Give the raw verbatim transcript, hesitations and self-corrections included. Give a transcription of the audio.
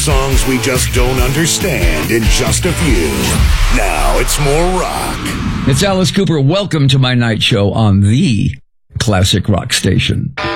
songs we just don't understand in just a few. Now it's more rock. It's Alice Cooper. Welcome to my night show on the Classic Rock Station.